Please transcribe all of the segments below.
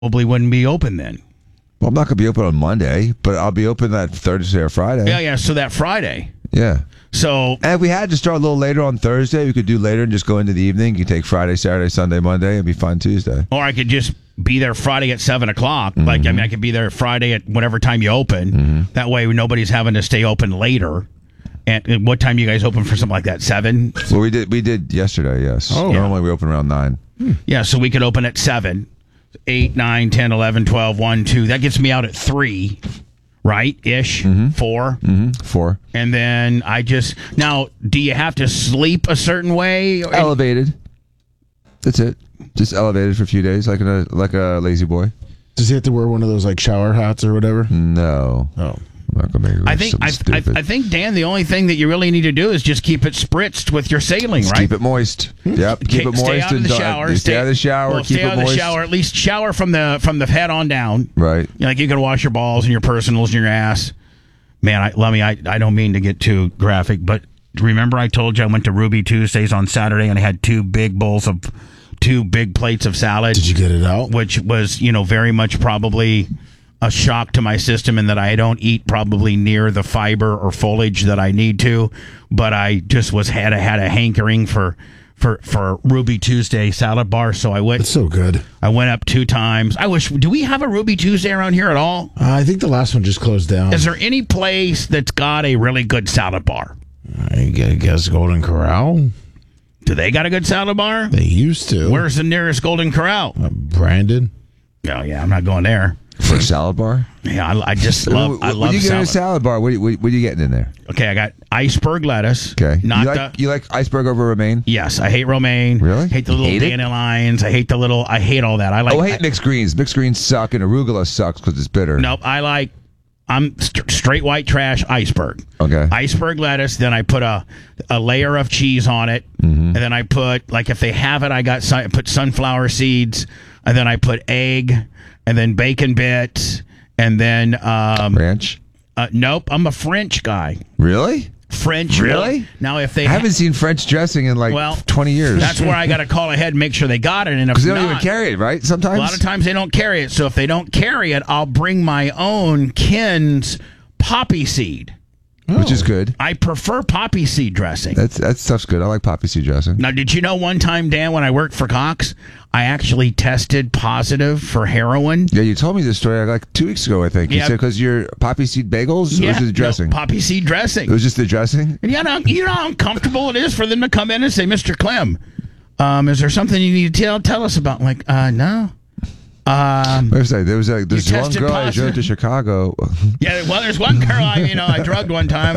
probably wouldn't be open then. Well, I'm not going to be open on Monday, but I'll be open that Thursday or Friday. Yeah. So that Friday. Yeah. So, and if we had to start a little later on Thursday, we could do later and just go into the evening. You can take Friday, Saturday, Sunday, Monday, and be fine Tuesday. Or I could just be there Friday at 7 o'clock. Like, I could be there Friday at whatever time you open. That way, nobody's having to stay open later. And what time you guys open for something like that? 7? Well, we did yesterday. Yes. Oh. Normally we open around 9. Yeah. So we could open at 7, 8, 9, 10, 11, 12, 1, 2. That gets me out at 3. Right? Ish. 4. 4. And then now, do you have to sleep a certain way? Elevated. That's it. Just elevated for a few days, like a lazy boy. Does he have to wear one of those like shower hats or whatever? No. Oh. I'm not gonna make it I think, Dan, the only thing that you really need to do is just keep it spritzed with your saline, right? Keep it moist. Yep. Keep it moist. Stay out of the shower. Stay out of the shower. Well, keep stay out it of moist. the shower. At least shower from the head on down. Right. Like you can wash your balls and your personals and your ass. Man, I don't mean to get too graphic, but remember I told you I went to Ruby Tuesdays on Saturday and I had 2 big plates of salad. Did you get it out? Which was, very much probably a shock to my system in that I don't eat probably near the fiber or foliage that I need to, but I just had a hankering for Ruby Tuesday salad bar, so I went. It's so good. I went up 2 times. Do we have a Ruby Tuesday around here at all? I think the last one just closed down. Is there any place that's got a really good salad bar? I guess Golden Corral. Do they got a good salad bar? They used to. Where's the nearest Golden Corral? Brandon. Oh yeah, I'm not going there. For a salad bar? Yeah, I just love. I love when you get salad. a salad bar, what are you getting in there? Okay, I got iceberg lettuce. Okay, You like iceberg over romaine? Yes, I hate romaine. Really? Hate the little dandelions. I hate all that. I hate mixed greens. Mixed greens suck, and arugula sucks because it's bitter. Nope, I'm straight white trash iceberg. Okay. Iceberg lettuce. Then I put a layer of cheese on it, and then I put if they have it, I put sunflower seeds, and then I put egg, and then bacon bits, and then ranch. Nope, I'm a French guy. Really? French. Really? Now, if they I haven't seen French dressing in 20 years. That's where I got to call ahead and make sure they got it. And if because they don't not, even carry it, right? Sometimes. A lot of times they don't carry it. So if they don't carry it, I'll bring my own Ken's poppy seed. Which is good. I prefer poppy seed dressing. That stuff's good. I like poppy seed dressing. Now, did you know one time, Dan, when I worked for Cox, I actually tested positive for heroin? Yeah, you told me this story like 2 weeks ago, I think. You said because your poppy seed bagels? Yeah, or was it the dressing? No, poppy seed dressing. It was just the dressing? And you know how uncomfortable it is for them to come in and say, Mr. Clem, is there something you need to tell us about? I'm like, no. There was one girl I drove to Chicago. Yeah, well, there's one girl I drugged one time,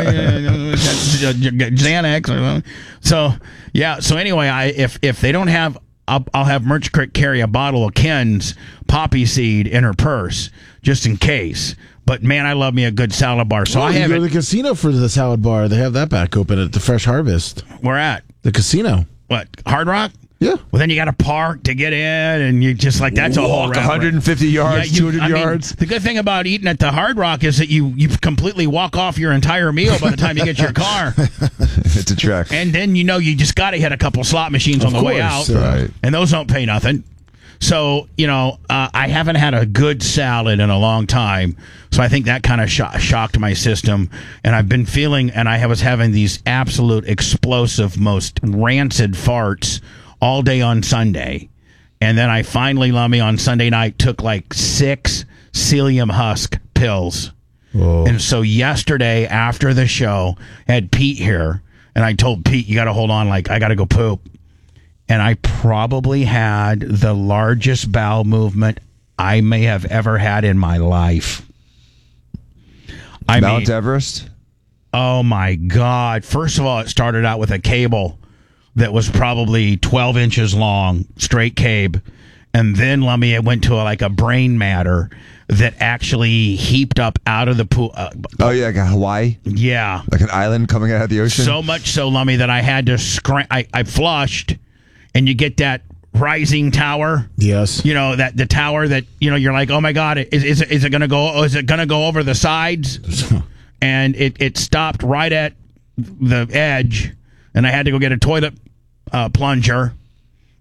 Xanax. So anyway, if they don't have, I'll have Merch carry a bottle of Ken's poppy seed in her purse just in case. But man, I love me a good salad bar. So I have you go to the casino for the salad bar. They have that back open at the Fresh Harvest. Where at? The casino. What? Hard Rock? Yeah. Well, then you got to park to get in, and you just that's a whole 150 yards, 200 yards. The good thing about eating at the Hard Rock is that you completely walk off your entire meal by the time you get your car. It's a trek. And then you just got to hit a couple slot machines on the way out, right? And those don't pay nothing. So I haven't had a good salad in a long time, so I think that kind of shocked my system, and I've been feeling, and I was having these absolute explosive, most rancid farts all day on Sunday. And then I finally, Lummy, on Sunday night took 6 psyllium husk pills. Whoa. And so yesterday after the show, I had Pete here, and I told Pete, you got to hold on, I got to go poop. And I probably had the largest bowel movement I may have ever had in my life. Mount Everest? Oh my God. First of all, it started out with a cable that was probably 12 inches long, straight cable. And then, Lummy, it went to a brain matter that actually heaped up out of the pool. Oh, yeah, like a Hawaii? Yeah. Like an island coming out of the ocean? So much so, Lummy, that I had to I flushed, and you get that rising tower. Yes. That the tower that, you're like, oh my God, is it going to go? Is it going to go over the sides? And it stopped right at the edge, and I had to go get a toilet plunger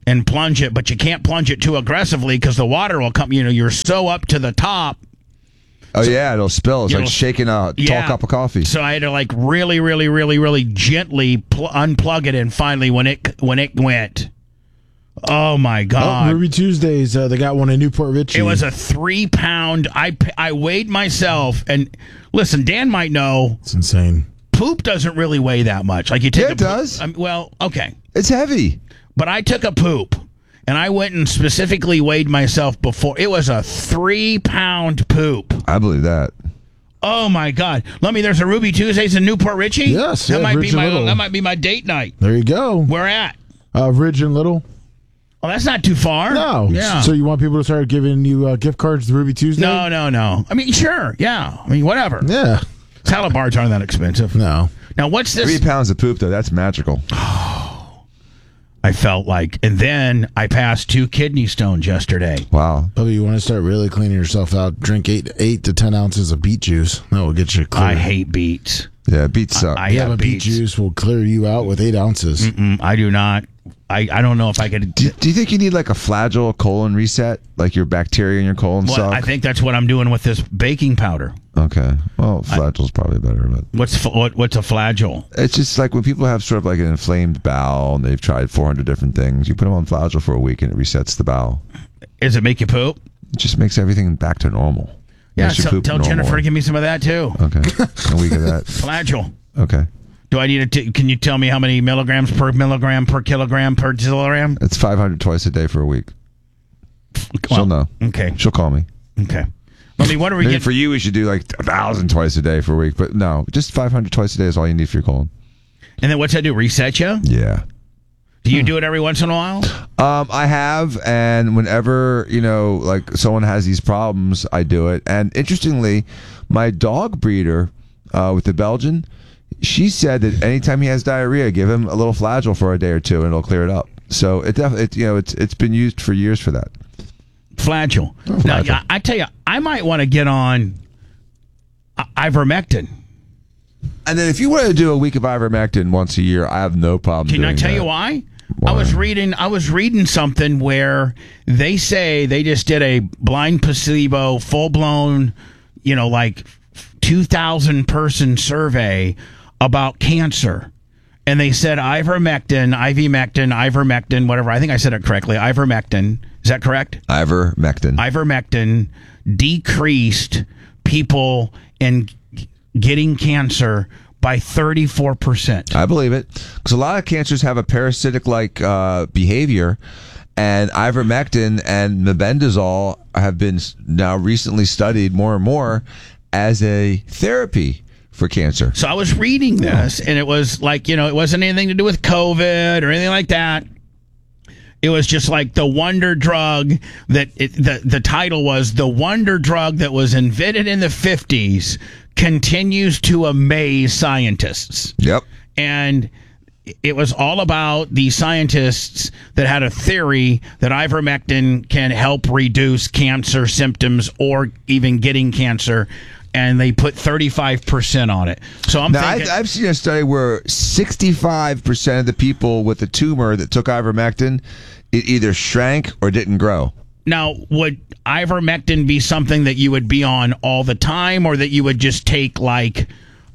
and plunge it, but you can't plunge it too aggressively because the water will come. You're so up to the top. Oh, yeah, it'll spill. It's like shaking a tall cup of coffee. So I had to like really, really, really, really gently unplug it, and finally when it went, oh my God! Ruby Tuesdays, they got one in Newport Richie. It was a 3 pound. I weighed myself, and listen, Dan might know. It's insane. Poop doesn't really weigh that much. Like you take. Yeah, it does. Well, okay. It's heavy. But I took a poop, and I went and specifically weighed myself before. It was a 3 pound poop. I believe that. Oh my God! There's a Ruby Tuesdays in Newport Richie. Yes, that might Ridge be and Little. that might be my date night. There you go. Where at? Ridge and Little. Oh, that's not too far. No. Yeah. So you want people to start giving you gift cards to Ruby Tuesday? No. I mean, sure. Yeah. I mean, whatever. Yeah. Salad bars aren't that expensive. No. Now, what's this? 3 pounds of poop, though. That's magical. I felt like, and then I passed 2 kidney stones yesterday. Wow. Bubby, you want to start really cleaning yourself out? Drink 8 to 10 ounces of beet juice. That will get you clear. I hate beets. Yeah, beets suck. I Yeah, have but beet beets. juice will clear you out with 8 ounces. I do not. I don't know if I could. Do you think you need like a Flagyl colon reset? Like your bacteria in your colon Well, suck? I think that's what I'm doing with this baking powder. Okay. Well, Flagyl's probably better, but What's a Flagyl? it's just like when people have sort of like an inflamed bowel and they've tried 400 different things, you put them on Flagyl for a week and it resets the bowel. Does it make you poop? It just makes everything back to normal. Yeah, Makes you so poop tell normal. Jennifer to give me some of that too. Okay. A week of that. Flagyl. Okay. Do I need to? Can you tell me how many milligrams per milligram per kilogram per kilogram? It's 500 twice a day for a week. Well, She'll know. Okay. She'll call me. Okay. I mean, what are we Maybe getting? for you, we should do like 1,000 twice a day for a week. But no, just 500 twice a day is all you need for your colon. And then what's that do? Reset you? Yeah. Do you do it every once in a while? I have, and whenever, like someone has these problems, I do it. And interestingly, my dog breeder with the Belgian, she said that anytime he has diarrhea, give him a little Flagyl for a day or two, and it'll clear it up. So it's been used for years for that. Flagyl. Now, I tell you, I might want to get on ivermectin. And then if you want to do a week of ivermectin once a year, I have no problem Can doing I tell that. you why? Why? I was reading something where they say they just did a blind placebo, full blown, like 2,000 person survey about cancer. And they said ivermectin, whatever. I think I said it correctly. Ivermectin. Is that correct? Ivermectin. Ivermectin decreased people in getting cancer by 34%. I believe it. Because a lot of cancers have a parasitic-like behavior, and ivermectin and mebendazole have been now recently studied more and more as a therapy for cancer. So I was reading this, and it was like, it wasn't anything to do with COVID or anything like that. It was just like the wonder drug the title was the wonder drug that was invented in the 50s continues to amaze scientists. Yep. And it was all about these scientists that had a theory that ivermectin can help reduce cancer symptoms or even getting cancer. And they put 35% on it. So I'm thinking, I've seen a study where 65% of the people with the tumor that took ivermectin, it either shrank or didn't grow. now, would ivermectin be something that you would be on all the time, or that you would just take like,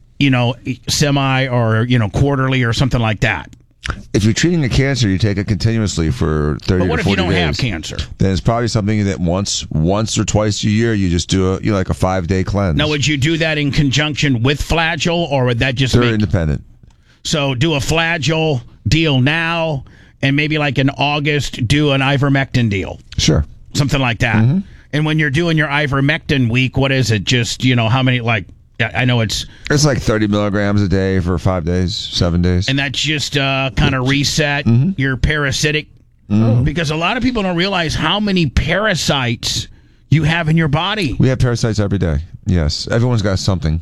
semi or, quarterly or something like that? If you're treating a cancer, you take it continuously for 30 But to 40 what days. if you don't have cancer? Then it's probably something that once or twice a year you just do like a 5-day cleanse. Now, would you do that in conjunction with Flagyl, or would that just They're make... independent. So do a Flagyl deal now, and maybe like in August do an ivermectin deal, Sure. something like that. Mm-hmm. And when you're doing your ivermectin week, what is it? Just, how many, I know it's... It's like 30 milligrams a day for 5 days, 7 days. And that's just kind of reset Mm-hmm. your parasitic... Because a lot of people don't realize how many parasites you have in your body. We have parasites every day. Yes. Everyone's got something.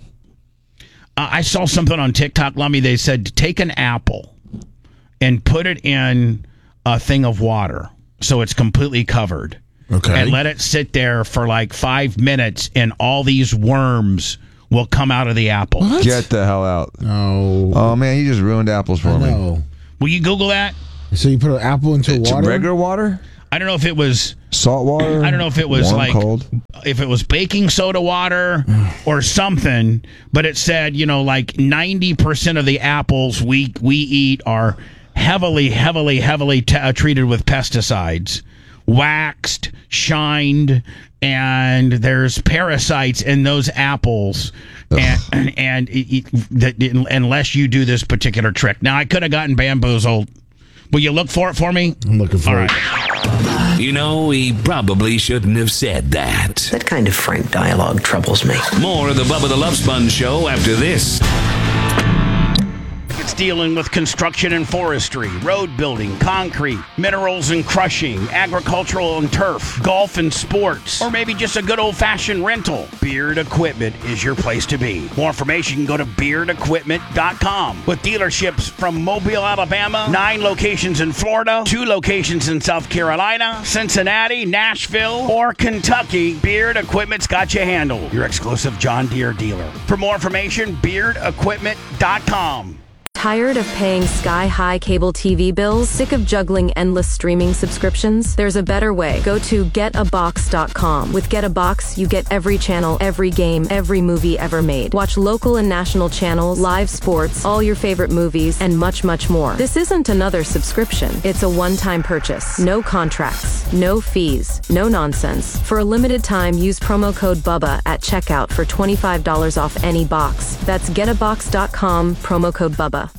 I saw something on TikTok, Lummy. They said take an apple and put it in a thing of water so it's completely covered. Okay. And let it sit there for like 5 minutes, and all these worms will come out of the apple. What? Get the hell out. No. Oh, man, you just ruined apples for me. No. Will you Google that? So you put an apple into water? Regular water? I don't know if it was Salt water? I don't know if it was warm, like cold? if it was baking soda water or something, but it said, like 90% of the apples we eat are heavily treated with pesticides, waxed, shined, and there's parasites in those apples. And unless you do this particular trick. Now, I could have gotten bamboozled. Will you look for it for me? I'm looking for it. He probably shouldn't have said that. That kind of frank dialogue troubles me. More of the Bubba the Love Sponge Show after this. It's dealing with construction and forestry, road building, concrete, minerals and crushing, agricultural and turf, golf and sports, or maybe just a good old-fashioned rental. Beard Equipment is your place to be. More information, go to beardequipment.com. With dealerships from Mobile, Alabama, 9 locations in Florida, 2 locations in South Carolina, Cincinnati, Nashville, or Kentucky, Beard Equipment's got you handled. Your exclusive John Deere dealer. For more information, beardequipment.com. Tired of paying sky-high cable TV bills? Sick of juggling endless streaming subscriptions? There's a better way. Go to getabox.com. With GetAbox, you get every channel, every game, every movie ever made. Watch local and national channels, live sports, all your favorite movies, and much, much more. This isn't another subscription. It's a one-time purchase. No contracts, no fees, no nonsense. For a limited time, use promo code BUBBA at checkout for $25 off any box. That's getabox.com, promo code BUBBA.